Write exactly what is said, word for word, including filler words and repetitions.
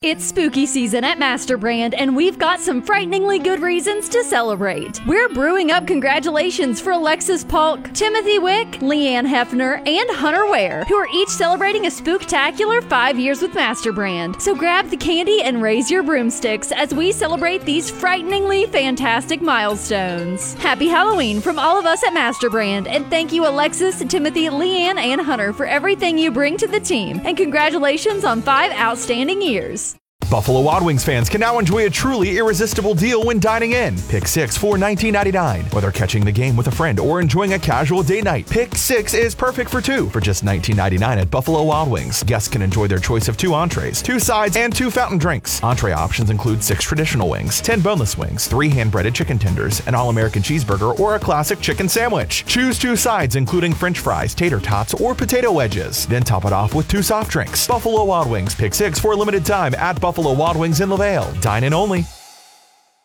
It's spooky season at MasterBrand, and we've got some frighteningly good reasons to celebrate. We're brewing up congratulations for Alexis Polk, Timothy Wick, Leanne Hefner, and Hunter Ware, who are each celebrating a spooktacular five years with MasterBrand. So grab the candy and raise your broomsticks as we celebrate these frighteningly fantastic milestones. Happy Halloween from all of us at MasterBrand, and thank you Alexis, Timothy, Leanne, and Hunter for everything you bring to the team, and congratulations on five outstanding years. Buffalo Wild Wings fans can now enjoy a truly irresistible deal when dining in. Pick six for nineteen ninety-nine. Whether catching the game with a friend or enjoying a casual date night, Pick six is perfect for two for just nineteen ninety-nine at Buffalo Wild Wings. Guests can enjoy their choice of two entrees, two sides, and two fountain drinks. Entree options include six traditional wings, ten boneless wings, three hand-breaded chicken tenders, an all-American cheeseburger, or a classic chicken sandwich. Choose two sides including french fries, tater tots, or potato wedges. Then top it off with two soft drinks. Buffalo Wild Wings. Pick six for a limited time at Buffalo Wild Wings in LaVale. Dine in only.